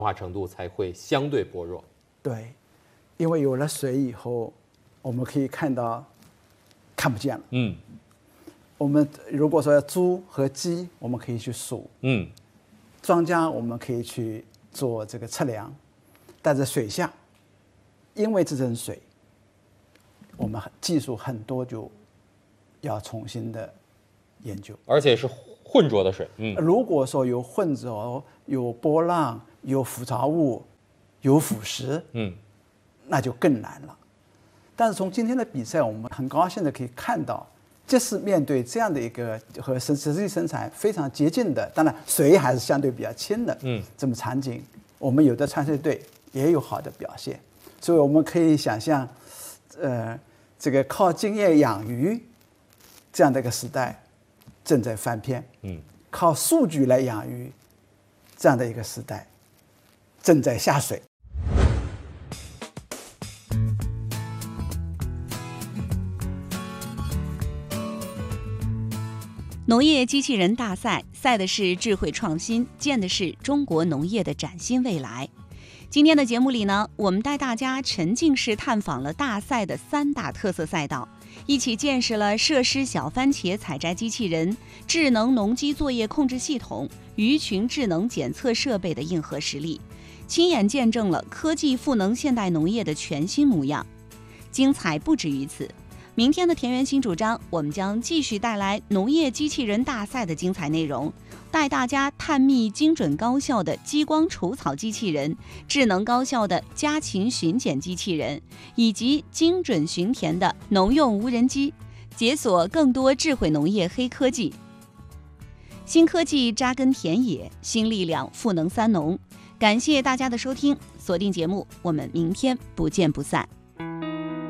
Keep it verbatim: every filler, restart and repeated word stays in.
化程度才会相对薄弱。 对，因为有了水以后，我们可以看到看不见了。 嗯， 我们如果说猪和鸡，我们可以去数。 嗯， 庄稼我们可以去做这个测量，但是水下，因为这层水，我们技术很多就要重新的研究， 而且是混浊的水。嗯， 如果说有混浊、有波浪、有腐杂物、有腐蚀， 嗯， 那就更难了。但是从今天的比赛，我们很高兴的可以看到，即使面对这样的一个和实实际生产非常接近的，当然水还是相对比较轻的， 嗯， 这么场景，我们有的穿水队也有好的表现，所以我们可以想象，呃，这个靠经验养鱼这样的一个时代正在翻篇， 嗯， 靠数据来养鱼这样的一个时代正在下水。 农业机器人大赛赛的是智慧创新，建的是中国农业的崭新未来。今天的节目里呢，我们带大家沉浸式探访了大赛的三大特色赛道，一起见识了设施小番茄采摘机器人、智能农机作业控制系统、鱼群智能检测设备的硬核实力，亲眼见证了科技赋能现代农业的全新模样。精彩不止于此，明天的田园新主张，我们将继续带来农业机器人大赛的精彩内容，带大家探秘精准高效的激光除草机器人、智能高效的家禽巡检机器人，以及精准巡田的农用无人机，解锁更多智慧农业黑科技。新科技扎根田野，新力量赋能三农。感谢大家的收听，锁定节目，我们明天不见不散。